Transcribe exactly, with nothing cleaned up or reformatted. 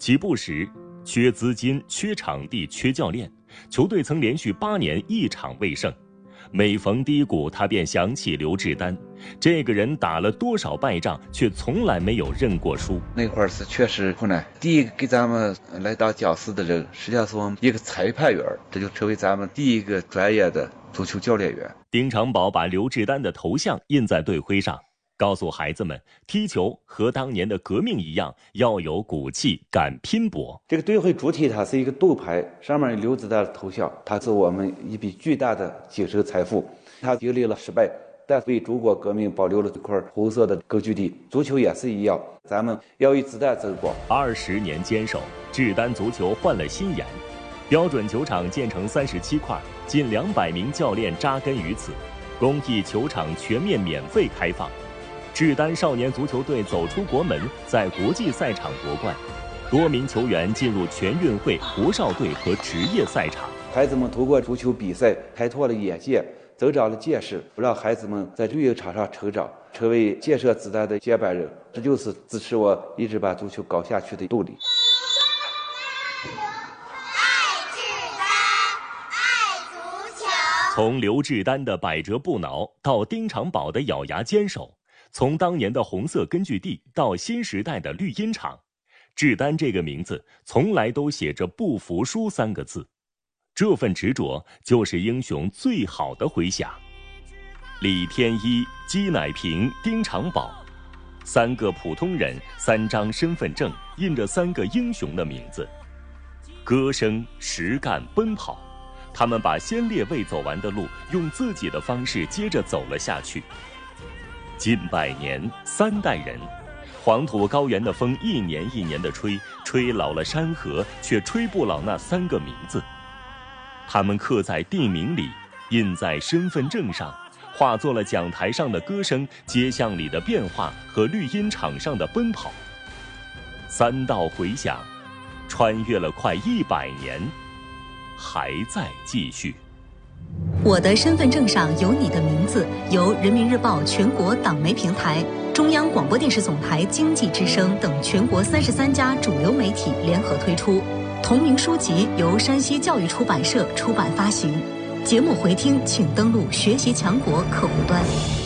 起步时缺资金、缺场地、缺教练，球队曾连续八年一场未胜。每逢低谷，他便想起刘志丹，这个人打了多少败仗，却从来没有认过输。 那会儿是确实困难。第一个给咱们来当讲师的人，实际上是我们一个裁判员，这就成为咱们第一个专业的足球教练员。 丁长保把刘志丹的头像印在队徽上，告诉孩子们，踢球和当年的革命一样，要有骨气，敢拼搏。 这个队徽主体它是一个盾牌，上面有刘志丹的头像，它是我们一笔巨大的精神财富。他经历了失败，但为中国革命保留了这块红色的根据地。足球也是一样，咱们要与子弹争光。 二十年坚守，志丹足球换了新颜，标准球场建成三十七块，近两百名教练扎根于此，公益球场全面免费开放。志丹少年足球队走出国门，在国际赛场夺冠，多名球员进入全运会、国少队和职业赛场。 孩子们通过足球比赛开拓了眼界，增长了见识，让孩子们在运营场上成长，成为建设子弹的接班人。这就是支持我一直把足球搞下去的动力。 从刘志丹的百折不挠到丁长保的咬牙坚守，从当年的红色根据地到新时代的绿茵场，志丹这个名字从来都写着不服输三个字。这份执着就是英雄最好的回响。李天一、姬乃平、丁长保，三个普通人，三张身份证，印着三个英雄的名字。歌声、实干、奔跑，他们把先烈未走完的路，用自己的方式接着走了下去。近百年，三代人，黄土高原的风一年一年的吹，吹老了山河，却吹不老那三个名字。他们刻在地名里，印在身份证上，化作了讲台上的歌声、街巷里的变化和绿茵场上的奔跑。三道回响，穿越了快一百年，还在继续。 我的身份证上有你的名字，由人民日报全国党媒平台、中央广播电视总台经济之声等全国三十三家主流媒体联合推出。同名书籍由山西教育出版社出版发行。节目回听请登录学习强国客户端。